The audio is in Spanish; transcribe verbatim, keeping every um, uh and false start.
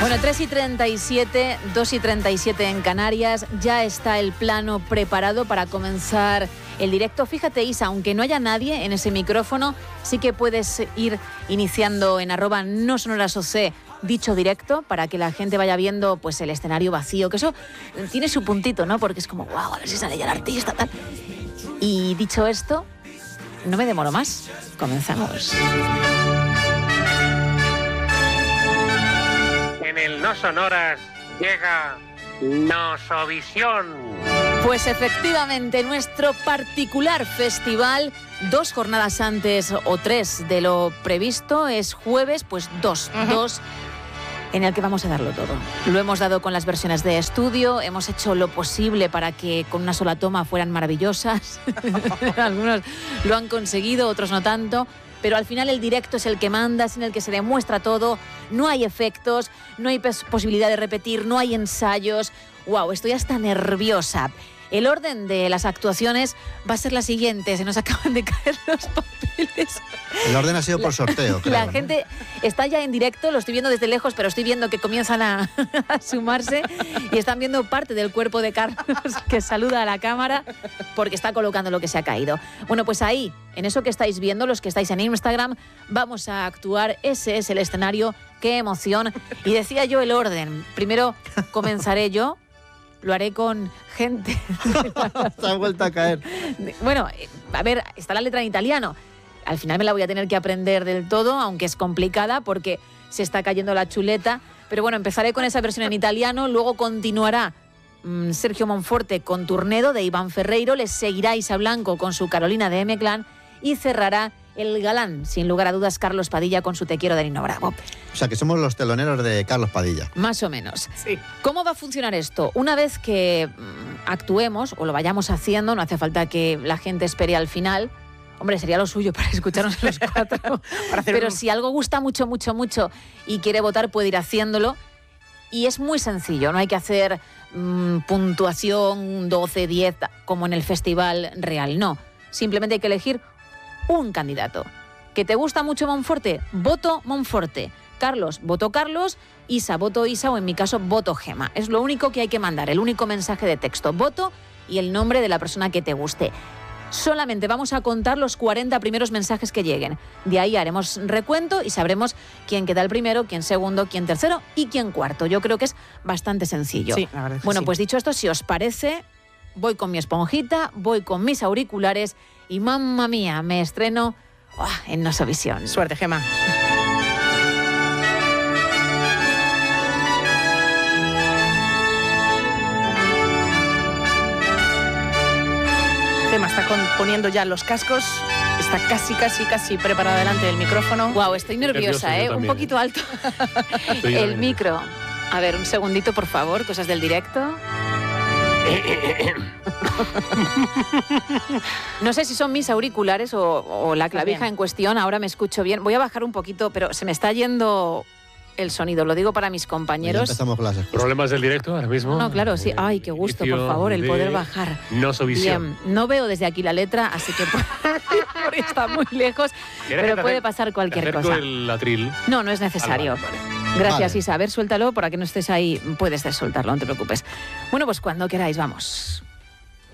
Bueno, tres y treinta y siete, dos y treinta y siete en Canarias. Ya está el plano preparado para comenzar el directo. Fíjate, Isa, aunque no haya nadie en ese micrófono, sí que puedes ir iniciando en arroba no sonoras oc dicho directo para que la gente vaya viendo pues el escenario vacío, que eso tiene su puntito, ¿no? Porque es como, wow, a ver si sale ya el artista, tal. Y dicho esto, no me demoro más. Comenzamos. En el No Sonoras llega Nosovisión. Pues efectivamente, nuestro particular festival, dos jornadas antes o tres de lo previsto, es jueves, pues dos, uh-huh. dos, en el que vamos a darlo todo. Lo hemos dado con las versiones de estudio, hemos hecho lo posible para que con una sola toma fueran maravillosas. Algunos lo han conseguido, otros no tanto. Pero al final el directo es el que manda, es en el que se demuestra todo, no hay efectos, no hay posibilidad de repetir, no hay ensayos. ¡Wow! Estoy hasta nerviosa. El orden de las actuaciones va a ser la siguiente, se nos acaban de caer los papeles. El orden ha sido por sorteo, creo. La gente está ya en directo, lo estoy viendo desde lejos, pero estoy viendo que comienzan a, a sumarse y están viendo parte del cuerpo de Carlos que saluda a la cámara porque está colocando lo que se ha caído. Bueno, pues ahí, en eso que estáis viendo, los que estáis en Instagram, vamos a actuar. Ese es el escenario. ¡Qué emoción! Y decía yo el orden. Primero comenzaré yo. Lo haré con gente. Se ha vuelto a caer. Bueno, a ver, está la letra en italiano. Al final me la voy a tener que aprender del todo, aunque es complicada porque se está cayendo la chuleta. Pero bueno, empezaré con esa versión en italiano, luego continuará mmm, Sergio Monforte con Turnedo de Iván Ferreiro, le seguirá Isa Blanco con su Carolina de M-Clan y cerrará el galán, sin lugar a dudas, Carlos Padilla con su Te quiero de Nino Bravo. O sea, que somos los teloneros de Carlos Padilla. Más o menos. Sí. ¿Cómo va a funcionar esto? Una vez que mmm, actuemos o lo vayamos haciendo, no hace falta que la gente espere al final. Hombre, sería lo suyo para escucharnos los cuatro. Para hacer Pero un... si algo gusta mucho, mucho, mucho y quiere votar, puede ir haciéndolo. Y es muy sencillo, no hay que hacer mmm, puntuación doce, diez, como en el festival real. No, simplemente hay que elegir un candidato. ¿Que te gusta mucho Monforte? Voto Monforte. Carlos, voto Carlos. Isa, voto Isa, o en mi caso, voto Gema. Es lo único que hay que mandar, el único mensaje de texto. Voto y el nombre de la persona que te guste. Solamente vamos a contar los cuarenta primeros mensajes que lleguen. De ahí haremos recuento y sabremos quién queda el primero, quién segundo, quién tercero y quién cuarto. Yo creo que es bastante sencillo. Sí, la verdad es que bueno, sí. Pues dicho esto, si os parece, voy con mi esponjita, voy con mis auriculares y mamma mía, me estreno oh, en Nosovisión. Suerte, Gema. Gema está con, poniendo ya los cascos, está casi, casi, casi preparada delante del micrófono. Wow, estoy nerviosa, nervioso, ¿eh? Un poquito alto el micro. A ver, un segundito, por favor, cosas del directo. No sé si son mis auriculares o, o la clavija en cuestión. Ahora me escucho bien. Voy a bajar un poquito, pero se me está yendo el sonido. Lo digo para mis compañeros. Ya empezamos clases. ¿Problemas del directo ahora mismo? No, claro, sí. Ay, qué gusto, por favor, el poder bajar. Nosovisión. Bien, no veo desde aquí la letra, así que porque está muy lejos, pero puede pasar cualquier cosa. el atril? No, no es necesario. Vale, vale. Gracias, vale. Isa. A ver, suéltalo para que no estés ahí. Puedes soltarlo, no te preocupes. Bueno, pues cuando queráis, vamos.